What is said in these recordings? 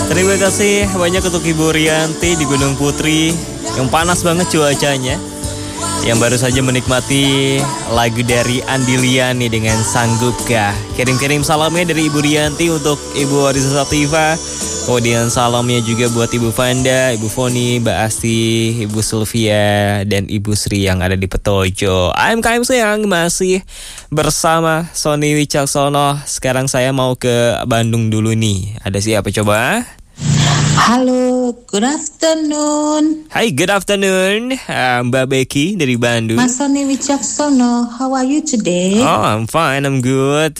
Terima kasih banyak untuk Ibu Rianti di Gunung Putri yang panas banget cuacanya, yang baru saja menikmati lagu dari Andiliani dengan Sanggupkah. Kirim-kirim salamnya dari Ibu Rianti untuk Ibu Arisa Sativa. Kemudian salamnya juga buat Ibu Fanda, Ibu Foni, Mbak Asti, Ibu Sylvia, dan Ibu Sri yang ada di Petojo. AMKM Siang masih bersama Sony Wicaksono. Sekarang saya mau ke Bandung dulu nih. Ada siapa coba? Halo, good afternoon. Hai, good afternoon, Mbak Becky dari Bandung. Mas Sony Wicaksono, how are you today? Oh, I'm fine, I'm good.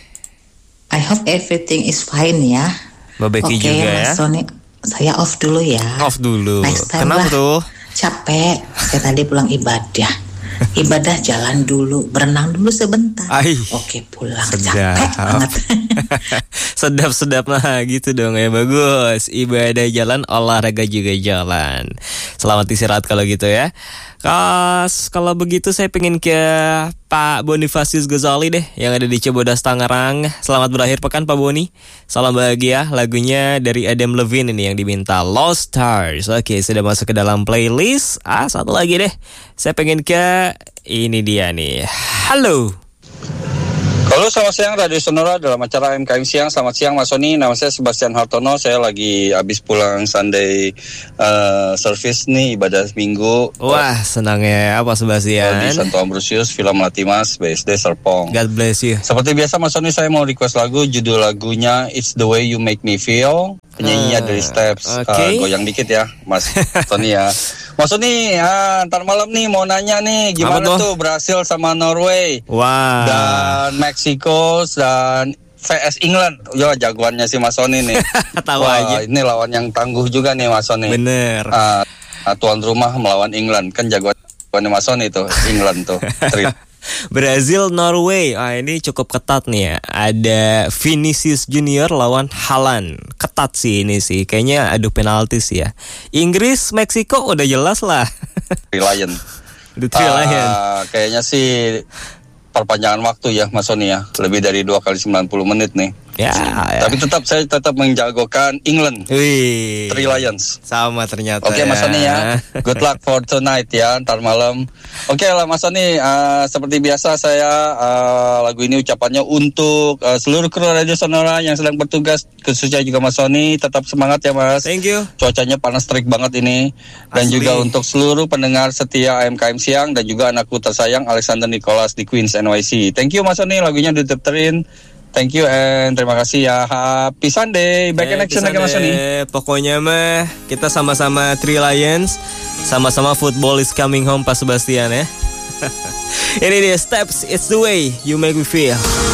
I hope everything is fine ya. Mbak Becky juga ya. Mas Sony, saya off dulu ya. Off dulu. Next time Kenapa lah. tuh? Capek, saya tadi pulang ibadah. Ibadah jalan dulu, berenang dulu sebentar. Oke, pulang. Sedap. Capek banget. Sedap-sedap lah gitu dong ya. Bagus. Ibadah jalan, olahraga juga jalan. Selamat istirahat kalau gitu ya. Kalau begitu saya pengen ke Pak Bonifasius Ghazali deh, yang ada di Cibodas Tangerang. Selamat berakhir pekan Pak Boni. Salam bahagia. Lagunya dari Adam Levine ini yang diminta, Lost Stars. Oke, sudah masuk ke dalam playlist. Satu lagi deh. Saya pengen ke ini dia nih. Halo. Halo, selamat siang Radio Sonora dalam acara MKM Siang. Selamat siang Mas Sony, nama saya Sebastian Hartono. Saya lagi habis pulang Sunday service nih, ibadah minggu. Wah, senangnya apa Sebastian? Di Santo Ambrosius, Villa Melatimas, BSD Serpong. God bless you. Seperti biasa Mas Sony, saya mau request lagu. Judul lagunya It's the Way You Make Me Feel. Penyanyinya dari Steps. Goyang dikit ya Mas Sony ya. Mas Sony, ntar malam nih mau nanya nih, gimana tuh Brasil sama Norway? Wah. Dan Meksiko dan VS England. Ya, jagoannya si Mas Sony nih. Tahu aja. Ini lawan yang tangguh juga nih Mas Sony. Bener. Tuan rumah melawan England. Kan jagoannya Mas Sony tuh, England tuh. Brazil, Norway. Ini cukup ketat nih ya. Ada Vinicius Junior lawan Haaland. Ketat sih ini sih. Kayaknya adu penalti sih ya. Inggris, Meksiko udah jelas lah. Three Lion. Kayaknya sih perpanjangan waktu ya Mas Sony ya. Lebih dari 2 kali 90 menit nih. Ya. Tapi saya tetap menjagokan England. Wih. Three Lions. Sama ternyata. Oke, Mas Sony ya. Good luck for tonight ya, ntar malam. Oke lah Mas Sony, seperti biasa saya lagu ini ucapannya untuk seluruh kru Radio Sonora yang sedang bertugas, khususnya juga Mas Sony. Tetap semangat ya Mas. Thank you. Cuacanya panas terik banget ini. Dan juga untuk seluruh pendengar setia AMKM Siang dan juga anakku tersayang Alexander Nicholas di Queens NYC. Thank you Mas Sony, lagunya diteterin. Thank you and terima kasih ya. Happy Sunday. Back in action lagi Mas Sony. Pokoknya mah kita sama-sama Three Lions, sama-sama football is coming home Pak Sebastian ya. Ini dia Steps, It's the Way You Make Me Feel.